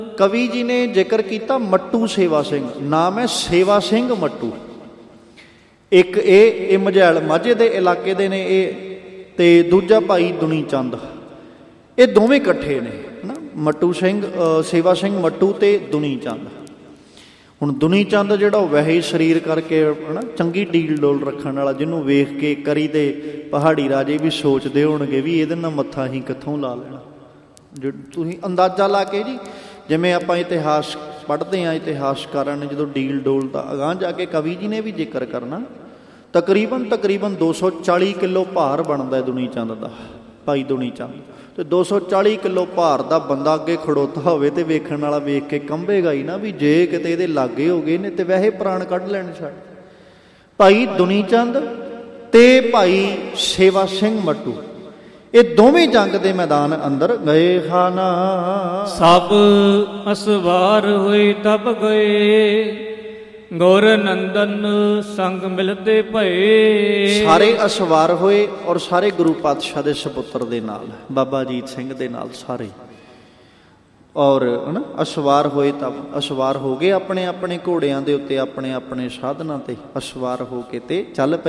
ਕਵੀ ਜੀ ਨੇ ਜ਼ਿਕਰ ਕੀਤਾ ਮੱਟੂ ਸੇਵਾ ਸਿੰਘ, ਨਾਮ ਹੈ ਸੇਵਾ ਸਿੰਘ ਮੱਟੂ। ਇੱਕ ਇਹ ਮਝੈਲ ਮਾਝੇ ਦੇ ਇਲਾਕੇ ਦੇ ਨੇ ਇਹ, ਤੇ ਦੂਜਾ ਭਾਈ ਦੁਨੀ ਚੰਦ। ਇਹ ਦੋਵੇਂ ਇਕੱਠੇ ਨੇ ਹੈ ਨਾ, ਮੱਟੂ ਸਿੰਘ ਸੇਵਾ ਸਿੰਘ ਮੱਟੂ ਤੇ ਦੁਨੀ ਚੰਦ। ਹੁਣ ਦੁਨੀ ਚੰਦ ਜਿਹੜਾ ਉਹ ਵੈਸੇ ਹੀ ਸਰੀਰ ਕਰਕੇ ਹੈ ਨਾ ਚੰਗੀ ਡੀਲ ਡੋਲ ਰੱਖਣ ਵਾਲਾ, ਜਿਹਨੂੰ ਵੇਖ ਕੇ ਕਰੀ ਦੇ ਪਹਾੜੀ ਰਾਜੇ ਵੀ ਸੋਚਦੇ ਹੋਣਗੇ ਵੀ ਇਹਦੇ ਨਾਲ ਮੱਥਾ ਅਸੀਂ ਕਿੱਥੋਂ ਲਾ ਲੈਣਾ। ਜੋ ਤੁਸੀਂ ਅੰਦਾਜ਼ਾ ਲਾ ਕੇ ਜੀ, ਜਿਵੇਂ ਆਪਾਂ ਇਤਿਹਾਸ ਪੜ੍ਹਦੇ ਹਾਂ, ਇਤਿਹਾਸਕਾਰਾਂ ਨੇ ਜਦੋਂ ਡੀਲ ਡੋਲ ਦਾ ਅਗਾਂਹ ਜਾ ਕੇ ਕਵੀ ਜੀ ਨੇ ਵੀ ਜ਼ਿਕਰ ਕਰਨਾ, ਤਕਰੀਬਨ 240 ਕਿਲੋ ਭਾਰ ਬਣਦਾ ਦੁਨੀ ਚੰਦ ਦਾ, ਭਾਈ ਦੁਨੀ ਚੰਦ। ਅਤੇ 240 ਕਿਲੋ ਭਾਰ ਦਾ ਬੰਦਾ ਅੱਗੇ ਖੜੋਤਾ ਹੋਵੇ ਅਤੇ ਵੇਖਣ ਵਾਲਾ ਵੇਖ ਕੇ ਕੰਬੇਗਾ ਹੀ ਨਾ ਵੀ ਜੇ ਕਿਤੇ ਇਹਦੇ ਲਾਗੇ ਹੋ ਗਏ ਨੇ ਤੇ ਵੈਸੇ ਪ੍ਰਾਣ ਕੱਢ ਲੈਣ ਛੱਡ। ਭਾਈ ਦੁਨੀ ਚੰਦ ਤੇ ਭਾਈ ਸੇਵਾ ਸਿੰਘ ਮੱਟੂ, ਇਹ ਦੋਵੇਂ ਜੰਗ ਦੇ ਮੈਦਾਨ ਅੰਦਰ ਗਏ ਹਨ। ਸਭ ਅਸਵਾਰ ਹੋਏ ਤਬ ਗਏ, ਗੌਰ ਨੰਦਨ ਸੰਗ ਮਿਲਦੇ ਭਏ। ਸਾਰੇ ਅਸਵਾਰ ਹੋਏ ਔਰ ਸਾਰੇ ਗੁਰੂ ਪਾਤਸ਼ਾਹ ਦੇ ਸਪੁੱਤਰ ਦੇ ਨਾਲ, ਬਾਬਾ ਅਜੀਤ ਸਿੰਘ ਦੇ ਨਾਲ ਸਾਰੇ, ਔਰ ਹੈ ਨਾ ਅਸਵਾਰ ਹੋਏ ਤਬ, ਅਸਵਾਰ ਹੋ ਗਏ ਆਪਣੇ ਆਪਣੇ ਘੋੜਿਆਂ ਦੇ ਉੱਤੇ, ਆਪਣੇ ਆਪਣੇ ਸਾਧਨਾਂ 'ਤੇ ਅਸਵਾਰ ਹੋ ਕੇ ਤੇ ਚੱਲ ਪਏ।